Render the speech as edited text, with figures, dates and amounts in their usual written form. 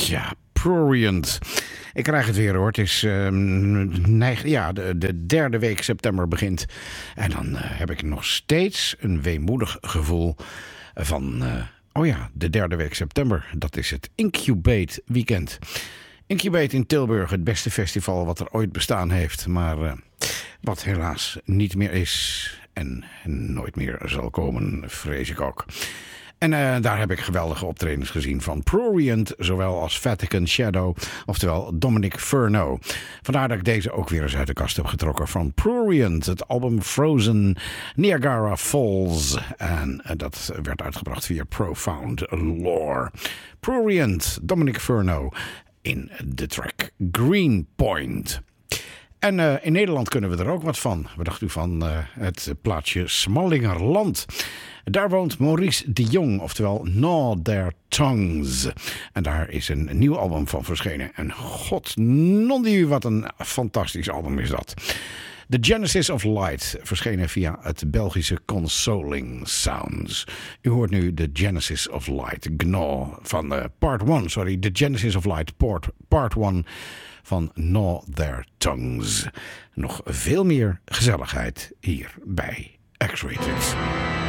Ja, Prurient. Ik krijg het weer hoor. Het is de derde week september begint. En dan heb ik nog steeds een weemoedig gevoel van... de derde week september. Dat is het Incubate Weekend. Incubate in Tilburg, het beste festival wat er ooit bestaan heeft. Maar wat helaas niet meer is en nooit meer zal komen, vrees ik ook. En daar heb ik geweldige optredens gezien van Prurient, zowel als Vatican Shadow, oftewel Dominic Furno. Vandaar dat ik deze ook weer eens uit de kast heb getrokken van Prurient, het album Frozen Niagara Falls. En dat werd uitgebracht via Profound Lore. Prurient, Dominic Furno in de track Greenpoint. En in Nederland kunnen we er ook wat van. Wat dacht u van het plaatsje Smallingerland? Daar woont Maurice de Jong, oftewel Gnaw Their Tongues. En daar is een nieuw album van verschenen. En god nondieu, wat een fantastisch album is dat. The Genesis of Light, verschenen via het Belgische Consoling Sounds. U hoort nu The Genesis of Light, Gnaw van Part 1, sorry, The Genesis of Light, Part 1 van Gnaw Their Tongues. Nog veel meer gezelligheid hier bij X-Rated.